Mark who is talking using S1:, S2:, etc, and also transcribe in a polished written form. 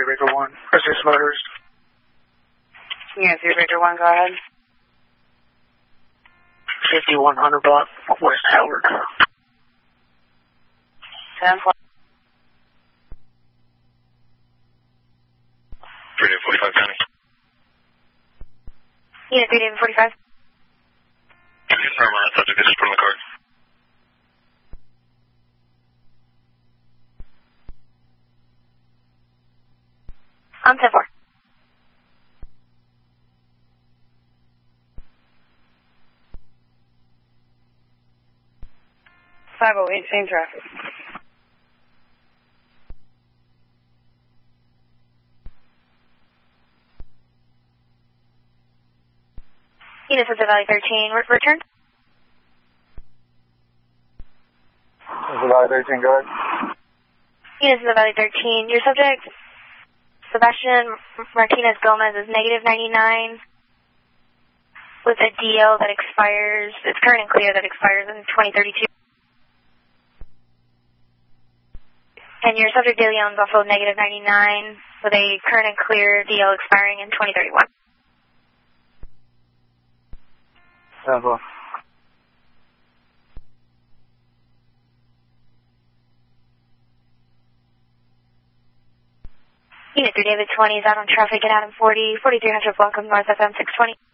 S1: Victor 1. Assist Motors.
S2: Yeah, 3 Victor 1, go ahead.
S1: 5100 block, West Howard.
S2: 10 flight.
S3: 3 David 45 County.
S2: Yeah, 3 David 45.
S3: Confirm on that subject, just put on the card.
S2: I'm 10-4. Same traffic. This is the Valley 13. Return.
S1: This is the Valley 13, go ahead.
S2: This is the Valley 13. Your subject, Sebastian Martinez Gomez, is negative 99 with a DL that expires, it's current and clear, that expires in 2032. And your subject De Leon is also negative 99 with a current and clear DL expiring in 2031.
S1: 10-4.
S2: Unit 3 David 20 is out on traffic at Adam 40, 4300 block of North FM 620.